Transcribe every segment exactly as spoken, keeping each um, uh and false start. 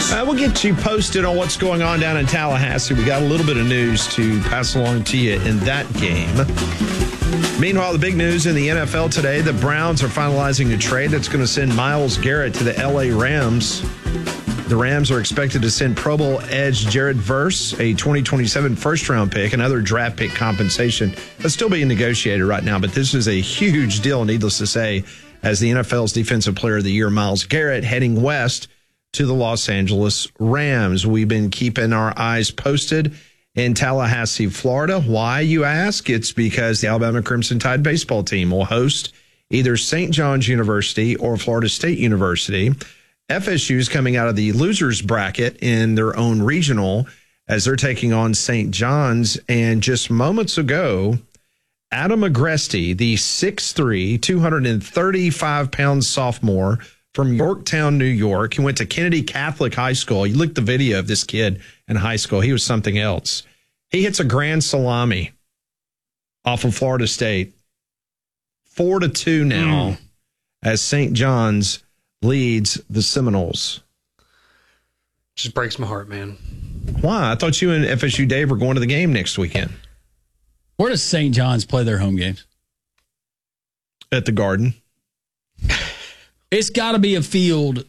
Uh, we'll get you posted on what's going on down in Tallahassee. We got a little bit of news to pass along to you in that game. Meanwhile, the big news in the N F L today, the Browns are finalizing a trade that's going to send Myles Garrett to the L A Rams. The Rams are expected to send Pro Bowl edge Jared Verse, a twenty twenty-seven first-round pick, and other draft pick compensation. That's still being negotiated right now, but this is a huge deal, needless to say, as the N F L's Defensive Player of the Year, Myles Garrett, heading west to the Los Angeles Rams. We've been keeping our eyes posted in Tallahassee, Florida. Why, you ask? It's because the Alabama Crimson Tide baseball team will host either Saint John's University or Florida State University. F S U is coming out of the losers bracket in their own regional as they're taking on Saint John's. And just moments ago, Adam Agresti, the six three, two hundred thirty-five pound sophomore from Yorktown, New York, he went to Kennedy Catholic High School. You look at the video of this kid in high school. He was something else. He hits a grand salami off of Florida State. Four to two now mm. as Saint John's leads the Seminoles. Just breaks my heart, man. Why? I thought you and F S U Dave were going to the game next weekend. Where does Saint John's play their home games? At the Garden. It's got to be a field.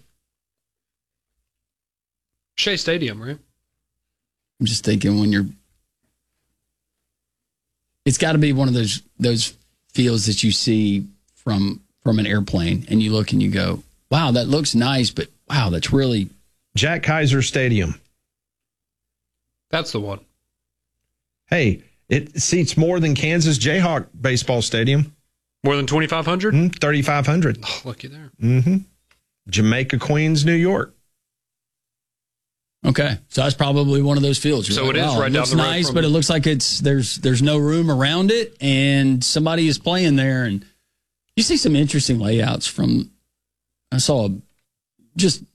Shea Stadium, right? I'm just thinking when you're. It's got to be one of those those fields that you see from from an airplane, and you look and you go, wow, that looks nice, but wow, that's really... Jack Kaiser Stadium. That's the one. Hey, it seats more than Kansas Jayhawk baseball stadium. More than twenty-five hundred? Mm, thirty-five hundred. Oh, looky there. Mm-hmm. Jamaica, Queens, New York. Okay, so that's probably one of those fields. You're so like, it is wow, right it down looks the road nice, from but it looks like it's there's there's no room around it, and somebody is playing there, and you see some interesting layouts from. I saw just